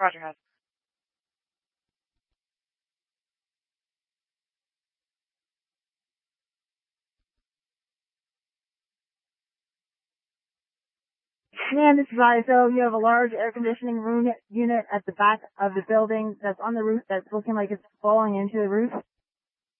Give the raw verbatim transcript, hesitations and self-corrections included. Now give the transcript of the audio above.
Roger, guys. Man, this is I S O. You have a large air conditioning room unit at the back of the building that's on the roof that's looking like it's falling into the roof.